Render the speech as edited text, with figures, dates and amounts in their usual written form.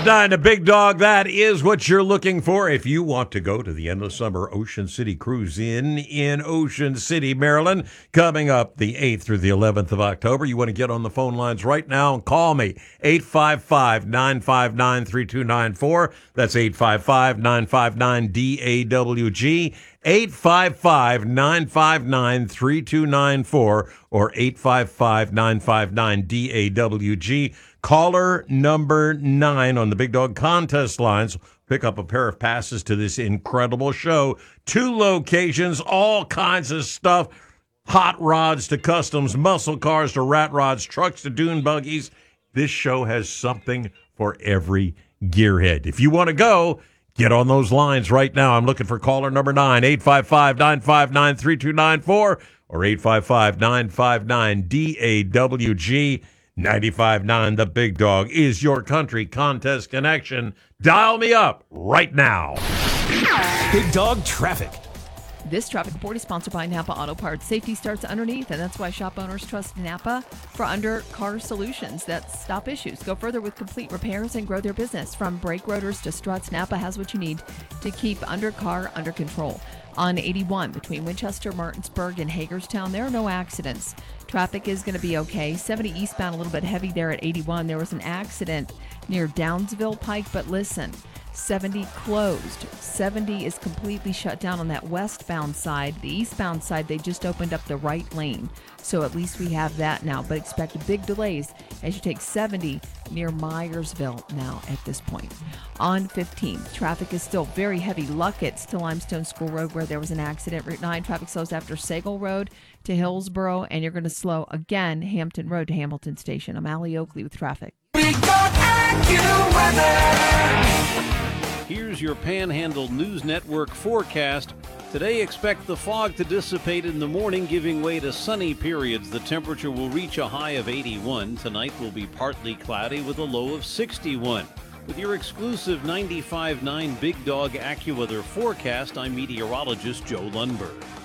95.9, the Big Dog. That is what you're looking for if you want to go to the Endless Summer Ocean City Cruise in Ocean City, Maryland, coming up the 8th through the 11th of October. You want to get on the phone lines right now and call me, 855-959-3294. That's 855-959-DAWG, 855-959-3294, or 855-959-DAWG. Caller number 9 on the Big Dog contest lines. Pick up a pair of passes to this incredible show. 2 locations, all kinds of stuff. Hot rods to customs, muscle cars to rat rods, trucks to dune buggies. This show has something for every gearhead. If you want to go, get on those lines right now. I'm looking for caller number 9, 855-959-3294 or 855-959-DAWG. 95.9 The Big Dog is your country contest connection. Dial me up right now. Big Dog Traffic. This traffic report is sponsored by Napa Auto Parts. Safety starts underneath, and that's why shop owners trust Napa for under-car solutions that stop issues. Go further with complete repairs and grow their business. From brake rotors to struts, Napa has what you need to keep under-car under control. On 81 between Winchester, Martinsburg, and Hagerstown, there are no accidents. Traffic is going to be okay. 70 eastbound, a little bit heavy there at 81. There was an accident near Downsville Pike, but listen, 70 closed. 70 is completely shut down on that westbound side. The eastbound side, they just opened up the right lane. So at least we have that now, but expect big delays as you take 70 near Myersville now at this point. On 15, traffic is still very heavy. Luckett's to Limestone School Road where there was an accident. Route 9 traffic slows after Sagal Road to Hillsboro, and you're going to slow again Hampton Road to Hamilton Station. I'm Allie Oakley with traffic. Here's your Panhandle News Network forecast. Today, expect the fog to dissipate in the morning, giving way to sunny periods. The temperature will reach a high of 81. Tonight will be partly cloudy with a low of 61. With your exclusive 95.9 Big Dog AccuWeather forecast, I'm meteorologist Joe Lundberg.